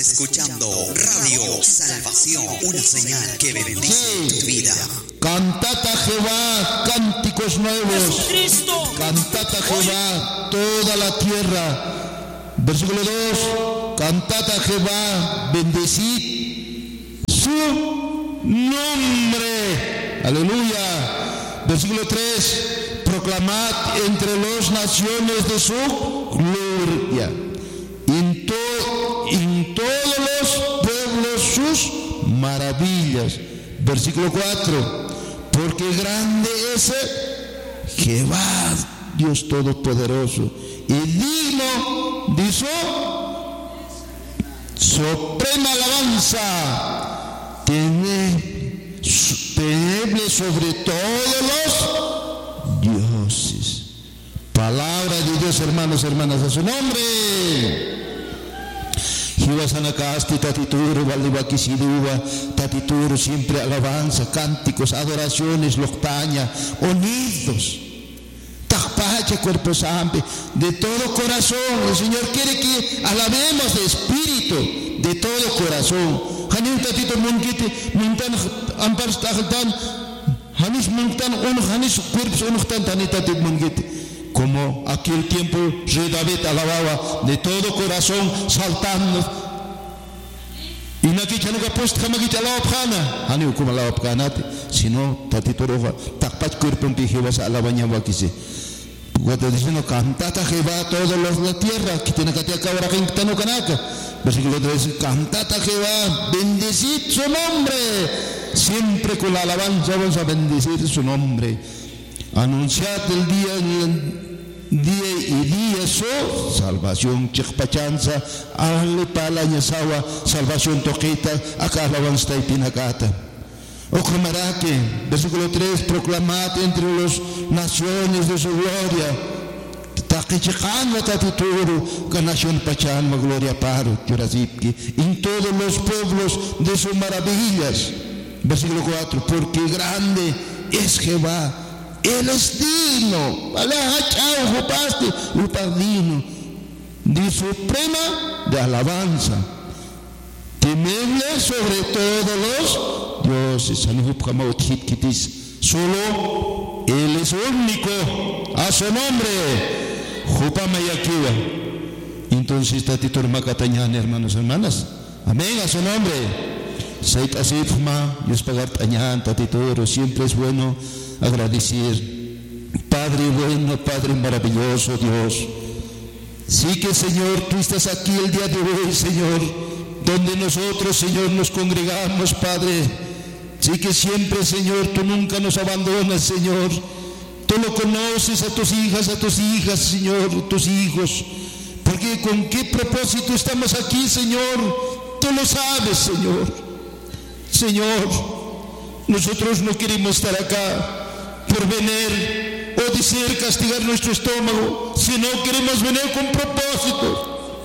Escuchando Radio Salvación, una señal que bendice tu vida. Cantad a Jehová cánticos nuevos. Jesucristo. Cantad a Jehová toda la tierra. Versículo 2. Cantad a Jehová, bendecid su nombre. Aleluya. Versículo 3. Proclamad entre las naciones de su gloria. En todos los pueblos sus maravillas. Versículo 4. Porque grande es Jehová, Dios Todopoderoso, y digno de su suprema alabanza. Tenible sobre todos los dioses. Palabra de Dios, hermanos, hermanas, a su nombre. Hiwasanakasti tatituro, valdivaquisiduva, tatituro, siempre alabanza, cánticos, adoraciones, loctaña, unidos. Tajpacha, cuerpo santo, de todo corazón. El Señor quiere que alabemos de espíritu, de todo corazón. Hanin tatito mungiti, muntan ampar stajan, hanis muntan uno, hanis cuerpos uno tan tanitatit mungiti. Como aquel tiempo rey David alababa de todo corazón, saltando. Y no aquí ya no puesto jamás que alababa pana, hani como alababa panate, sino tatito roja, tapach cuerpo en pijebas alabaña vaquise. Cuando diciendo cantad a Jehová todos los de la tierra, que tiene que te acabar aquí que no canaca. Versículo 3, cantad a Jehová, bendecid su nombre. Siempre con la alabanza vamos a bendecir su nombre. Anunciad el día y día su salvación, chikpachanza, ale pala ñasawa, salvación toquita, acá alabanza y pinacata. Ocomarake, versículo 3, proclamad entre las naciones de su gloria. Taquichicán la tatituro, que nación pachan, gloria paro, churasipki, en todos los pueblos de sus maravillas. Versículo 4, porque grande es Jehová. Él es digno, digno de suprema de alabanza, temible sobre todos los dioses. Solo Él es único, a su nombre, entonces tatitor macatañan, hermanos, hermanas, amén, a su nombre. Sait asifma, Dios pagar tañan, tatitor, siempre es bueno agradecer. Padre bueno, Padre maravilloso, Dios. Sí que, Señor, tú estás aquí el día de hoy, Señor, donde nosotros, Señor, nos congregamos, Padre. Sí que siempre, Señor, tú nunca nos abandonas, Señor. Tú lo conoces a tus hijas, Señor, tus hijos. Porque con qué propósito estamos aquí, Señor, tú lo sabes, Señor. Señor, nosotros no queremos estar acá por venir o decir castigar nuestro estómago, sino queremos venir con propósito.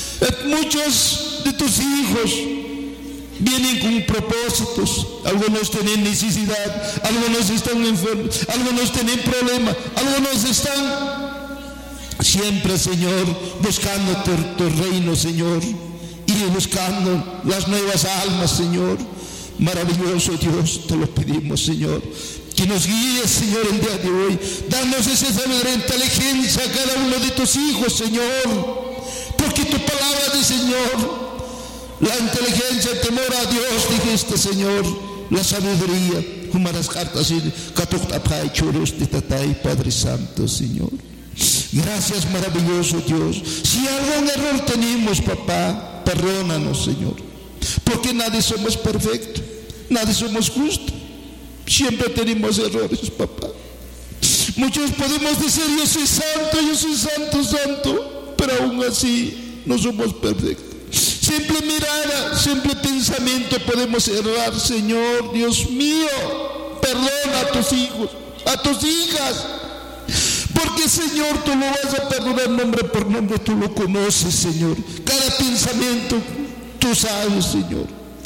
Muchos de tus hijos vienen con propósitos. Algunos tienen necesidad, algunos están enfermos, algunos tienen problemas, algunos están siempre, Señor, buscando tu reino, Señor, y buscando las nuevas almas, Señor. Maravilloso Dios, te lo pedimos, Señor, que nos guíes, Señor, el día de hoy. Danos esa sabiduría, inteligencia a cada uno de tus hijos, Señor, porque tu palabra dice, Señor, la inteligencia, el temor a Dios, dijiste, Señor, la sabiduría, humanas cartas y catuctapay churos de tatay, Padre Santo, Señor. Gracias, maravilloso Dios. Si algún error tenemos, papá, perdónanos, Señor, porque nadie somos perfectos, nadie somos justos. Siempre tenemos errores, papá. Muchos podemos decir, yo soy santo, santo, pero aún así no somos perfectos. Simple mirada, simple pensamiento podemos errar, Señor, Dios mío. Perdona a tus hijos, a tus hijas. Porque, Señor, tú lo vas a perdonar nombre por nombre, tú lo conoces, Señor. Cada pensamiento, tú sabes, Señor.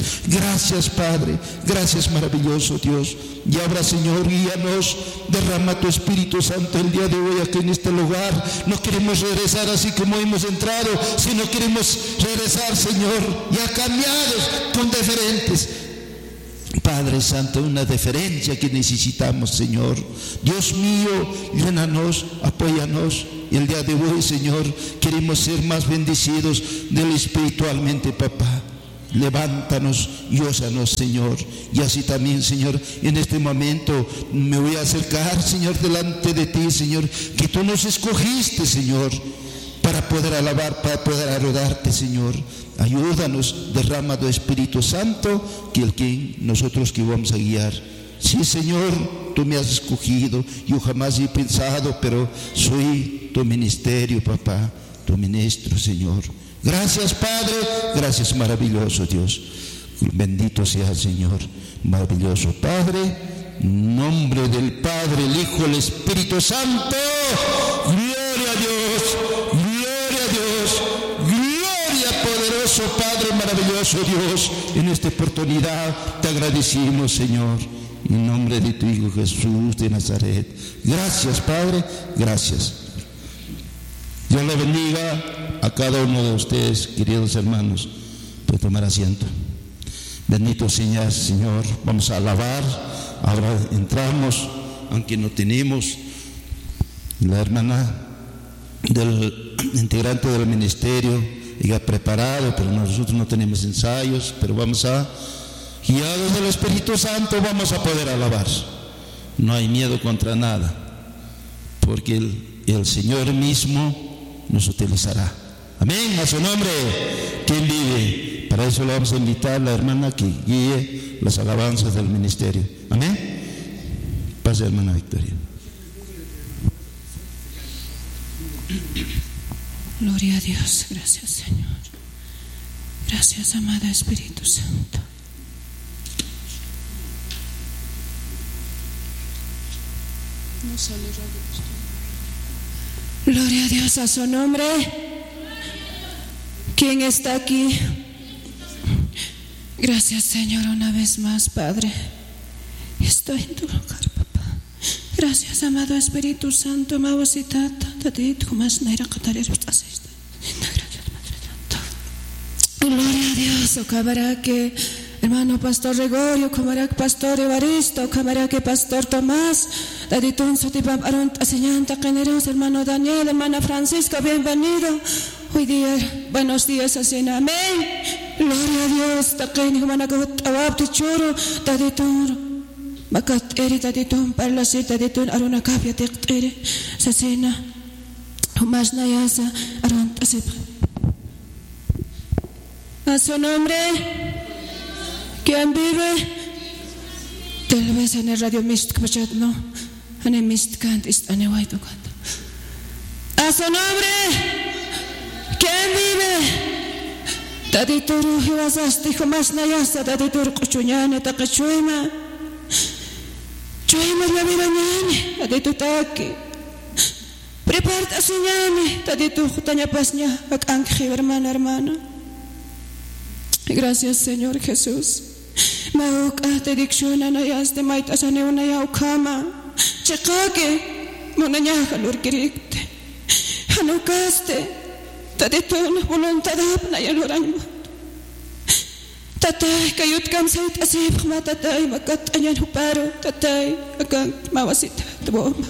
Gracias, Padre, gracias, maravilloso Dios. Y ahora, Señor, guíanos, derrama tu Espíritu Santo el día de hoy aquí en este lugar. No queremos regresar así como hemos entrado, sino queremos regresar, Señor, ya cambiados, con diferentes. Padre Santo, una diferencia que necesitamos, Señor. Dios mío, llénanos, apóyanos. Y el día de hoy, Señor, queremos ser más bendecidos espiritualmente, papá. Levántanos y ósanos, Señor. Y así también, Señor, en este momento me voy a acercar, Señor, delante de ti, Señor, que tú nos escogiste, Señor, para poder alabar, para poder adorarte, Señor. Ayúdanos, derrama tu Espíritu Santo, que el que nosotros que vamos a guiar. Sí, Señor, tú me has escogido. Yo jamás he pensado, pero soy tu ministerio, papá, tu ministro, Señor. Gracias, Padre, gracias, maravilloso Dios. Bendito sea, Señor, maravilloso Padre, en nombre del Padre, el Hijo, el Espíritu Santo. Gloria a Dios, gloria a Dios, gloria, poderoso Padre, maravilloso Dios. En esta oportunidad te agradecimos, Señor, en nombre de tu Hijo Jesús de Nazaret. Gracias, Padre, gracias. Dios le bendiga a cada uno de ustedes, queridos hermanos. Puede tomar asiento. Bendito seas, Señor. Vamos a alabar. Ahora entramos, aunque no tenemos la hermana del integrante del ministerio, ella ha preparado, pero nosotros no tenemos ensayos, pero vamos a, guiados del Espíritu Santo, vamos a poder alabar. No hay miedo contra nada, porque el Señor mismo nos utilizará. Amén, a su nombre. ¿Quién vive? Para eso le vamos a invitar a la hermana que guíe las alabanzas del ministerio. Amén. Pase, hermana Victoria. Gloria a Dios. Gracias, Señor. Gracias, amado Espíritu Santo. No sale radio. Gloria a Dios, a su nombre. ¿Quién está aquí? Gracias, Señor, una vez más, Padre. Estoy en tu lugar, papá. Gracias, amado Espíritu Santo. Gloria a Dios. Ocabará que hermano Pastor Gregorio, ocabará que Pastor Evaristo, ocabará que Pastor Tomás, Daditun Sotipam Aron Aseñanta Generoso, hermano Daniel, hermana Francisca, bienvenido. Hoy día, buenos días, asena. Amén. Gloria a Dios. Taqueni, hermana Gawab Tichoro, Daditun Makat Eri, Daditun Parlasi, Daditun Aruna Kapia Tiktiri, Sasena, Humas Nayasa, Aron Asep. A su nombre. ¿Quién vive? Tal vez en el radio Mist Kachat, no. En el Mist Kant ist eine Weite Kant. A su nombre. ¿Quién vive? Tadituru hiwasasti humas nayasa taditur kuchuñane takachuima. Chuima la vida ñane, taditu taki. Preparta suñane, taditu jutaña pasña, akangji hermano. Gracias, Señor Jesús. Mauk te dicciona nayas de maitasane una yaukama. Chekake, monañaja lurkirikte. Hanukaste, taditun voluntad apna yaluranma. Tatay, kayut kamsait asib matatay, makat anyan huparo, tatay, agang mawasita, tuwoma.